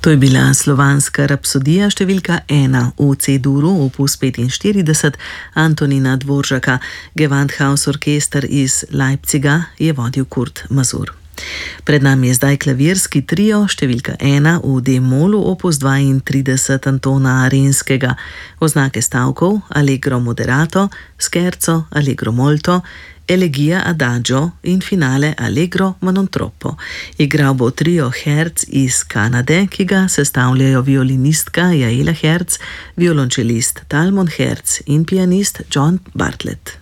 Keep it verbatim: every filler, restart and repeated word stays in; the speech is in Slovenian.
To je bila slovanska rapsodija številka ena v C-duru opus petinštirideset Antonina Dvoržaka. Gewandhaus orkester iz Leipziga je vodil Kurt Masur. Pred nami je zdaj klavirski trio številka ena v D-molu opus dvaintrideset Antona Arenskega. Oznake stavkov Allegro moderato, Scherzo, Allegro molto, Elegija adagio in finale Allegro ma non troppo. Igral bo trio Herz iz Kanade, ki ga sestavljajo violinistka Jaela Herz, violončelist Talmon Herz in pianist John Bartlett.